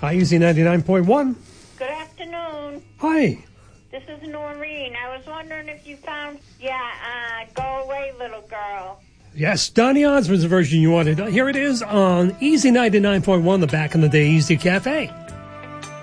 Hi, Easy 99.1. Good afternoon. Hi. This is Noreen. I was wondering if you found, Go Away Little Girl. Yes, Donny Osmond's the version you wanted. Here it is on Easy 99.1, the Back in the Day Easy Cafe.